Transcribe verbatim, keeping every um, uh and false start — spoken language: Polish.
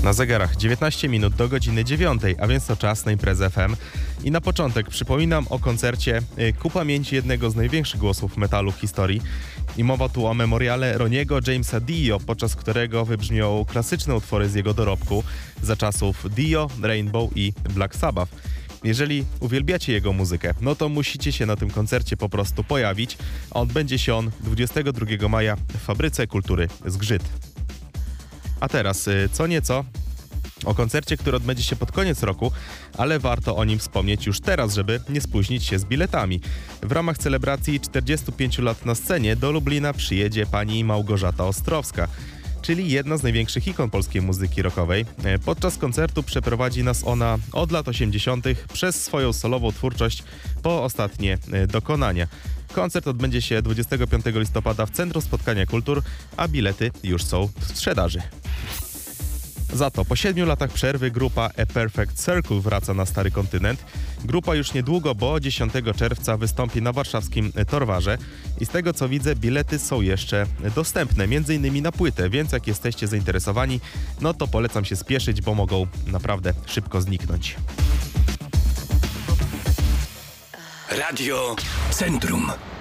Na zegarach dziewiętnaście minut do godziny dziewiątej, a więc to czas na Imprezę F M. I na początek przypominam o koncercie ku pamięci jednego z największych głosów metalu w historii. I mowa tu o memoriale Roniego Jamesa Dio, podczas którego wybrzmią klasyczne utwory z jego dorobku za czasów Dio, Rainbow i Black Sabbath. Jeżeli uwielbiacie jego muzykę, no to musicie się na tym koncercie po prostu pojawić, a odbędzie się on dwudziestego drugiego maja w Fabryce Kultury Zgrzyt. A teraz co nieco o koncercie, który odbędzie się pod koniec roku, ale warto o nim wspomnieć już teraz, żeby nie spóźnić się z biletami. W ramach celebracji czterdziestu pięciu lat na scenie do Lublina przyjedzie pani Małgorzata Ostrowska, czyli jedna z największych ikon polskiej muzyki rockowej. Podczas koncertu przeprowadzi nas ona od lat osiemdziesiątych przez swoją solową twórczość po ostatnie dokonania. Koncert odbędzie się dwudziestego piątego listopada w Centrum Spotkania Kultur, a bilety już są w sprzedaży. Za to po siedmiu latach przerwy grupa A Perfect Circle wraca na stary kontynent. Grupa już niedługo, bo dziesiątego czerwca wystąpi na warszawskim Torwarze i z tego co widzę bilety są jeszcze dostępne, między innymi na płytę, więc jak jesteście zainteresowani, no to polecam się spieszyć, bo mogą naprawdę szybko zniknąć. Radio Centrum.